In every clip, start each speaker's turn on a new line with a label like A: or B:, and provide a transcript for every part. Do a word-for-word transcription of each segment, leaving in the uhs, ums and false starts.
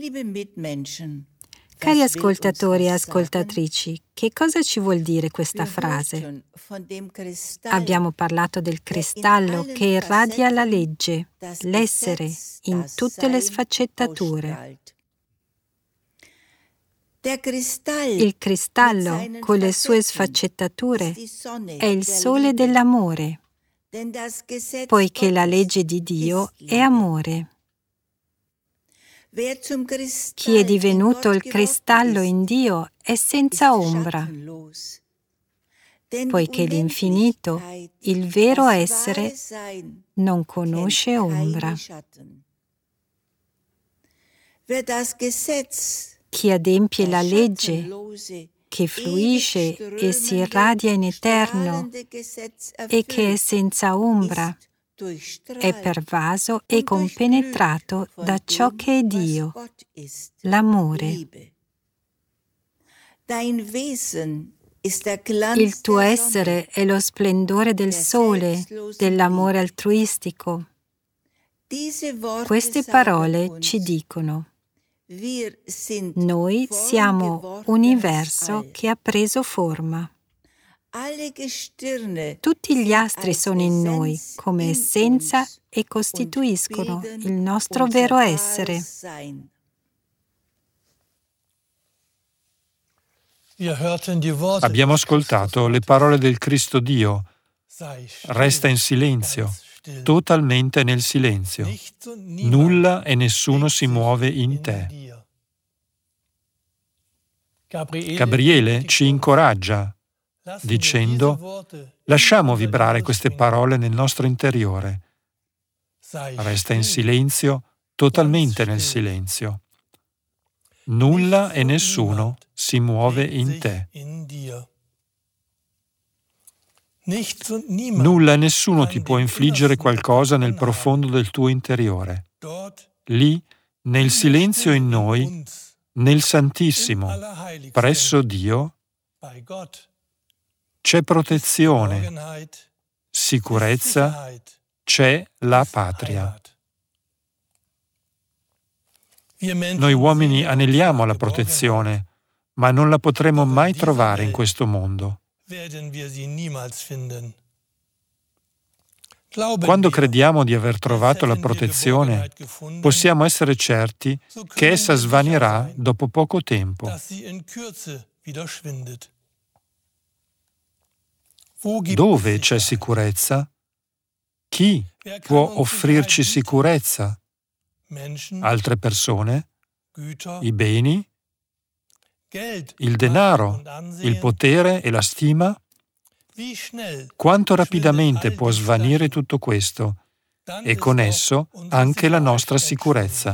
A: Cari ascoltatori e ascoltatrici, che cosa ci vuol dire questa frase? Abbiamo parlato del cristallo che irradia la legge, l'essere, in tutte le sfaccettature. Il cristallo, con le sue sfaccettature, è il sole dell'amore, poiché la legge di Dio è amore. Chi è divenuto il cristallo in Dio è senza ombra, poiché l'infinito, il vero essere, non conosce ombra. Chi adempie la legge, che fluisce e si irradia in eterno e che è senza ombra, è pervaso e compenetrato da ciò che è Dio, l'amore. Il tuo essere è lo splendore del sole, dell'amore altruistico. Queste parole ci dicono: noi siamo universo che ha preso forma. Tutti gli astri sono in noi come essenza e costituiscono il nostro vero essere.
B: Abbiamo ascoltato le parole del Cristo Dio. Resta in silenzio, totalmente nel silenzio. Nulla e nessuno si muove in te. Gabriele ci incoraggia dicendo: lasciamo vibrare queste parole nel nostro interiore. Resta in silenzio, totalmente nel silenzio. Nulla e nessuno si muove in te. Nulla e nessuno ti può infliggere qualcosa nel profondo del tuo interiore. Lì, nel silenzio in noi, nel Santissimo, presso Dio, c'è protezione, sicurezza, c'è la patria. Noi uomini aneliamo la protezione, ma non la potremo mai trovare in questo mondo. Quando crediamo di aver trovato la protezione, possiamo essere certi che essa svanirà dopo poco tempo. Dove c'è sicurezza? Chi può offrirci sicurezza? Altre persone? I beni? Il denaro? Il potere e la stima? Quanto rapidamente può svanire tutto questo e con esso anche la nostra sicurezza?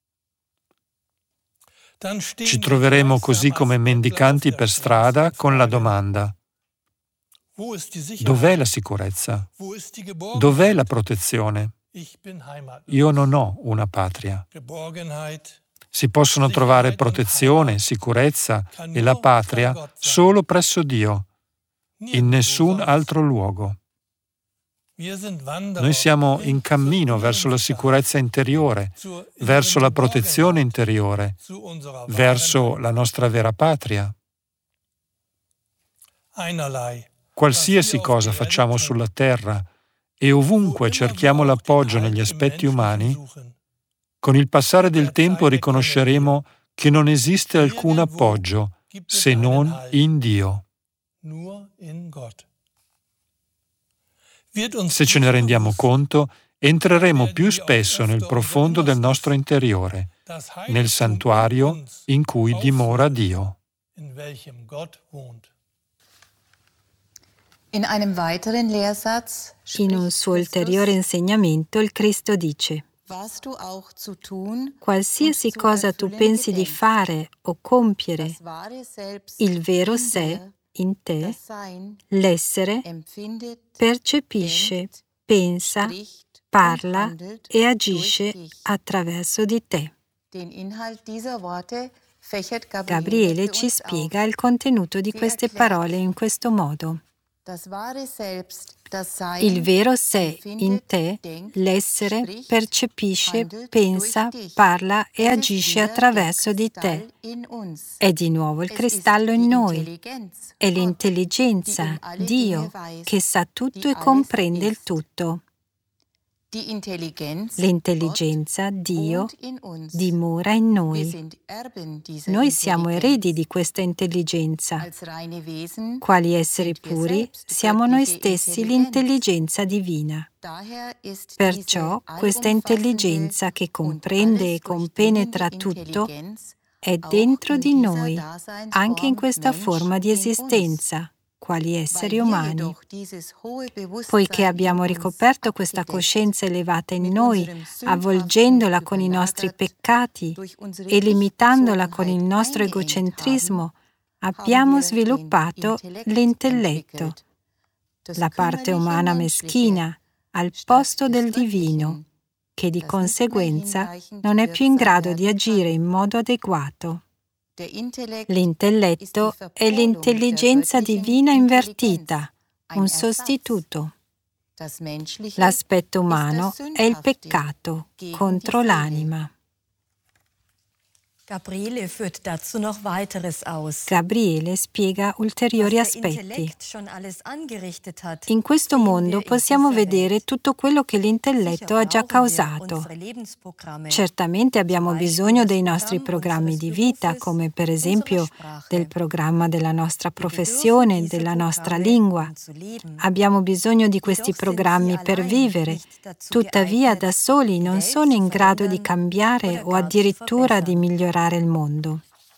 B: Ci troveremo così come mendicanti per strada con la domanda: dov'è la sicurezza? Dov'è la protezione? Io non ho una patria. Si possono trovare protezione, sicurezza e la patria solo presso Dio, in nessun altro luogo. Noi siamo in cammino verso la sicurezza interiore, verso la protezione interiore, verso la nostra vera patria. Qualsiasi cosa facciamo sulla terra e ovunque cerchiamo l'appoggio negli aspetti umani, con il passare del tempo riconosceremo che non esiste alcun appoggio se non in Dio. Se ce ne rendiamo conto, entreremo più spesso nel profondo del nostro interiore, nel santuario in cui dimora Dio.
A: In un suo ulteriore insegnamento il Cristo dice: qualsiasi cosa tu pensi di fare o compiere, il vero sé in te, l'essere, percepisce, pensa, parla e agisce attraverso di te. Gabriele ci spiega il contenuto di queste parole in questo modo. Il vero sé in te, l'essere, percepisce, pensa, parla e agisce attraverso di te. È di nuovo il cristallo in noi. È l'intelligenza, Dio, che sa tutto e comprende il tutto. L'intelligenza, Dio, dimora in noi. Noi siamo eredi di questa intelligenza. Quali esseri puri, siamo noi stessi l'intelligenza divina. Perciò questa intelligenza che comprende e compenetra tutto è dentro di noi, anche in questa forma di esistenza, quali esseri umani. Poiché abbiamo ricoperto questa coscienza elevata in noi, avvolgendola con i nostri peccati e limitandola con il nostro egocentrismo, abbiamo sviluppato l'intelletto, la parte umana meschina, al posto del divino, che di conseguenza non è più in grado di agire in modo adeguato. L'intelletto è l'intelligenza divina invertita, un sostituto. L'aspetto umano è il peccato contro l'anima.
C: Gabriele führt dazu noch weiteres aus.
A: Gabriele spiega ulteriori aspetti. In questo mondo possiamo vedere tutto quello che l'intelletto ha già causato. Certamente abbiamo bisogno dei nostri programmi di vita, come per esempio del programma della nostra professione, della nostra lingua. Abbiamo bisogno di questi programmi per vivere. Tuttavia, da soli non sono in grado di cambiare o addirittura di migliorare il mondo.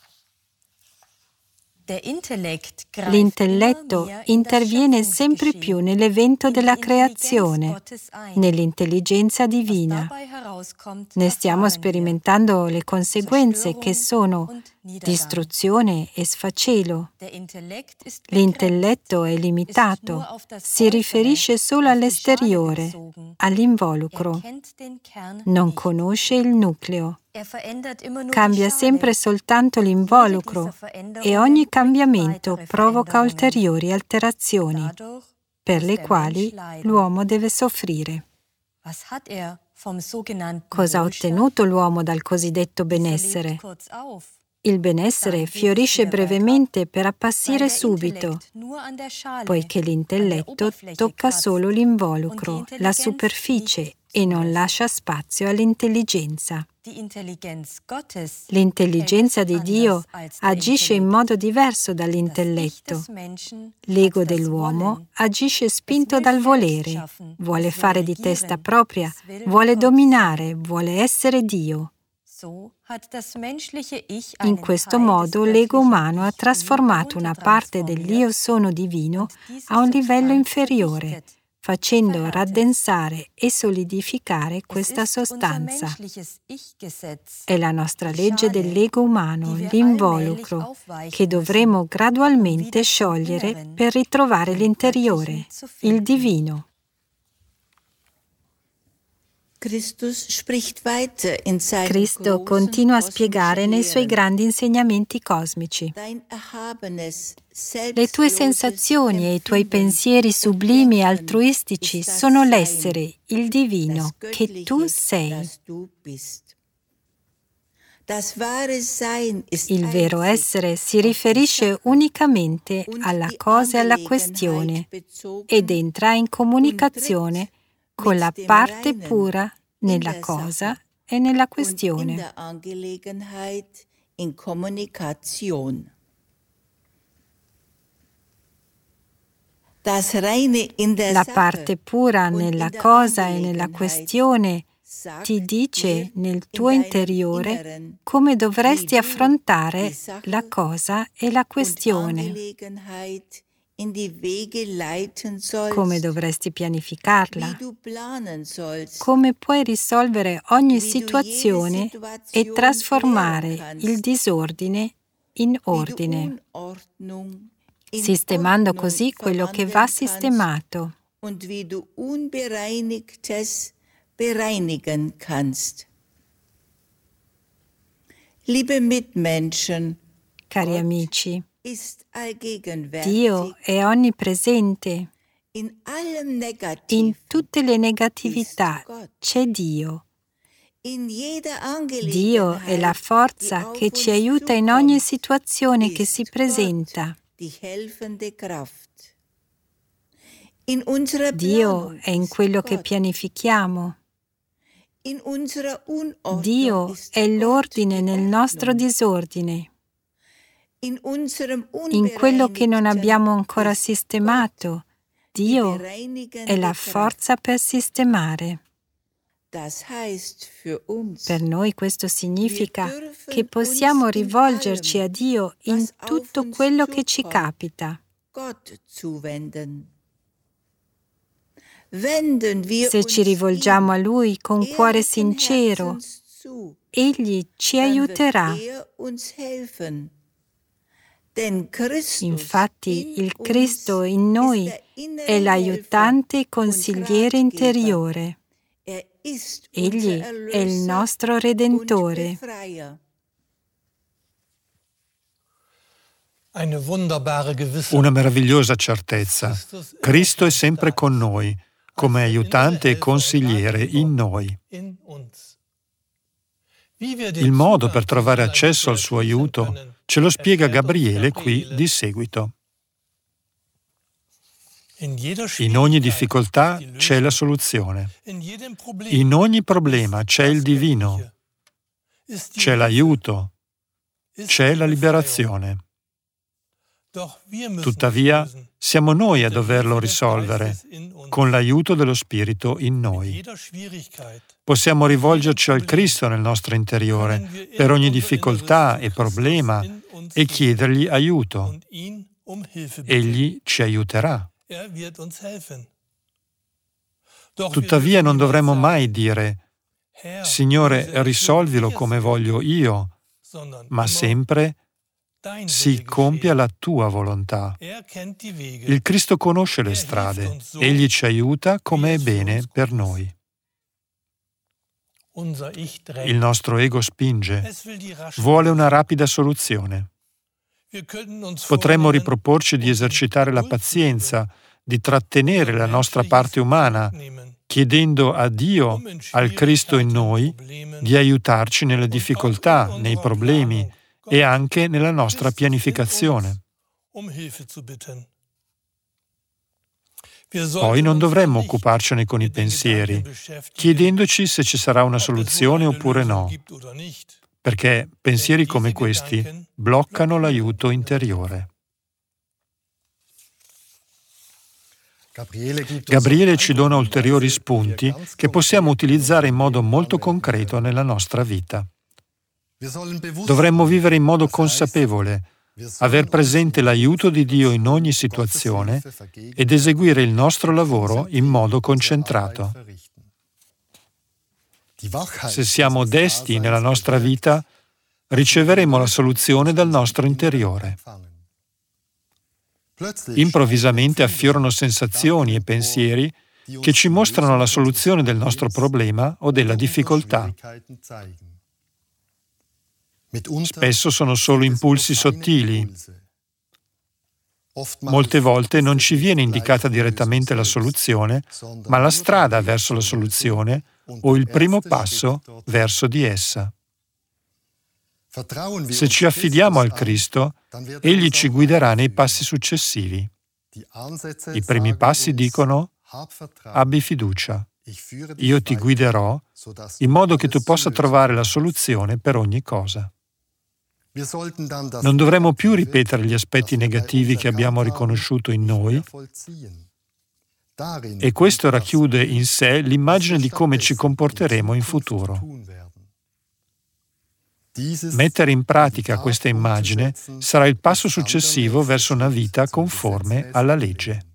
A: L'intelletto interviene sempre più nell'evento della creazione, nell'intelligenza divina. Ne stiamo sperimentando le conseguenze che sono distruzione e sfacelo. L'intelletto è limitato, si riferisce solo all'esteriore, all'involucro. Non conosce il nucleo. Cambia sempre soltanto l'involucro e ogni cambiamento provoca ulteriori alterazioni, per le quali l'uomo deve soffrire. Cosa ha ottenuto l'uomo dal cosiddetto benessere? Il benessere fiorisce brevemente per appassire subito, poiché l'intelletto tocca solo l'involucro, la superficie, e non lascia spazio all'intelligenza. L'intelligenza di Dio agisce in modo diverso dall'intelletto. L'ego dell'uomo agisce spinto dal volere, vuole fare di testa propria, vuole dominare, vuole essere Dio. In questo modo l'ego umano ha trasformato una parte dell'io sono divino a un livello inferiore, facendo raddensare e solidificare questa sostanza. È la nostra legge dell'ego umano, l'involucro, che dovremo gradualmente sciogliere per ritrovare l'interiore, il divino. Cristo continua a spiegare nei suoi grandi insegnamenti cosmici. Le tue sensazioni e i tuoi pensieri sublimi e altruistici sono l'essere, il divino, che tu sei. Il vero essere si riferisce unicamente alla cosa e alla questione ed entra in comunicazione con la parte pura nella cosa e nella questione. La parte pura nella cosa e nella questione ti dice nel tuo interiore come dovresti affrontare la cosa e la questione, come dovresti pianificarla, come puoi risolvere ogni situazione e trasformare il disordine in ordine, sistemando così quello che va sistemato. Cari amici, Dio è onnipresente. In tutte le negatività c'è Dio. Dio è la forza che ci aiuta in ogni situazione che si presenta. Dio è in quello che pianifichiamo. Dio è l'ordine nel nostro disordine. In quello che non abbiamo ancora sistemato, Dio è la forza per sistemare. Per noi questo significa che possiamo rivolgerci a Dio in tutto quello che ci capita. Se ci rivolgiamo a Lui con cuore sincero, Egli ci aiuterà. Infatti, il Cristo in noi è l'aiutante e consigliere interiore. Egli è il nostro Redentore.
B: Una meravigliosa certezza. Cristo è sempre con noi, come aiutante e consigliere in noi. Il modo per trovare accesso al suo aiuto ce lo spiega Gabriele qui di seguito. In ogni difficoltà c'è la soluzione. In ogni problema c'è il divino. C'è l'aiuto. C'è la liberazione. Tuttavia, siamo noi a doverlo risolvere, con l'aiuto dello Spirito in noi. Possiamo rivolgerci al Cristo nel nostro interiore, per ogni difficoltà e problema, e chiedergli aiuto. Egli ci aiuterà. Tuttavia non dovremmo mai dire, Signore, risolvilo come voglio io, ma sempre, si compia la tua volontà. Il Cristo conosce le strade, Egli ci aiuta come è bene per noi. Il nostro ego spinge, vuole una rapida soluzione. Potremmo riproporci di esercitare la pazienza, di trattenere la nostra parte umana, chiedendo a Dio, al Cristo in noi, di aiutarci nelle difficoltà, nei problemi e anche nella nostra pianificazione. Poi non dovremmo occuparcene con i pensieri, chiedendoci se ci sarà una soluzione oppure no, perché pensieri come questi bloccano l'aiuto interiore. Gabriele ci dona ulteriori spunti che possiamo utilizzare in modo molto concreto nella nostra vita. Dovremmo vivere in modo consapevole, aver presente l'aiuto di Dio in ogni situazione ed eseguire il nostro lavoro in modo concentrato. Se siamo desti nella nostra vita, riceveremo la soluzione dal nostro interiore. Improvvisamente affiorano sensazioni e pensieri che ci mostrano la soluzione del nostro problema o della difficoltà. Spesso sono solo impulsi sottili. Molte volte non ci viene indicata direttamente la soluzione, ma la strada verso la soluzione o il primo passo verso di essa. Se ci affidiamo al Cristo, Egli ci guiderà nei passi successivi. I primi passi dicono: abbi fiducia, io ti guiderò in modo che tu possa trovare la soluzione per ogni cosa. Non dovremo più ripetere gli aspetti negativi che abbiamo riconosciuto in noi, e questo racchiude in sé l'immagine di come ci comporteremo in futuro. Mettere in pratica questa immagine sarà il passo successivo verso una vita conforme alla legge.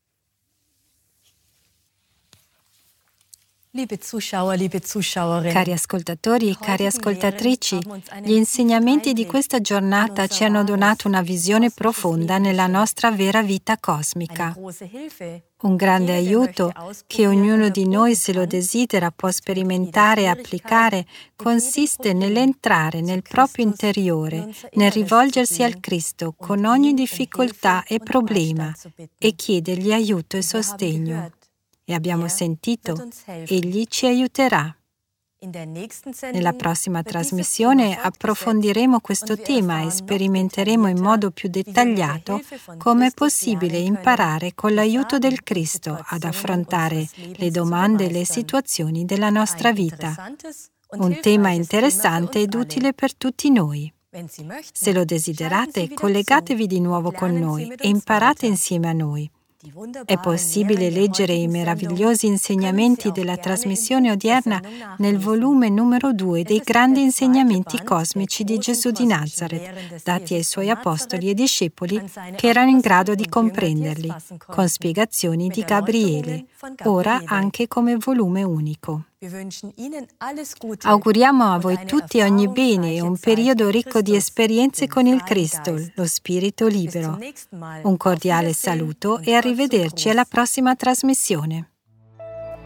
A: Cari ascoltatori e cari ascoltatrici, gli insegnamenti di questa giornata ci hanno donato una visione profonda nella nostra vera vita cosmica. Un grande aiuto che ognuno di noi, se lo desidera, può sperimentare e applicare consiste nell'entrare nel proprio interiore, nel rivolgersi al Cristo con ogni difficoltà e problema e chiedergli aiuto e sostegno. E abbiamo sentito, Egli ci aiuterà. Nella prossima trasmissione approfondiremo questo tema e sperimenteremo in modo più dettagliato come è possibile imparare con l'aiuto del Cristo ad affrontare le domande e le situazioni della nostra vita. Un tema interessante ed utile per tutti noi. Se lo desiderate, collegatevi di nuovo con noi e imparate insieme a noi. È possibile leggere i meravigliosi insegnamenti della trasmissione odierna nel volume numero due dei grandi insegnamenti cosmici di Gesù di Nazaret, dati ai suoi apostoli e discepoli che erano in grado di comprenderli, con spiegazioni di Gabriele, ora anche come volume unico. Auguriamo a voi tutti ogni bene e un periodo ricco di esperienze con il Cristo, lo Spirito libero. Un cordiale saluto e arrivederci alla prossima trasmissione.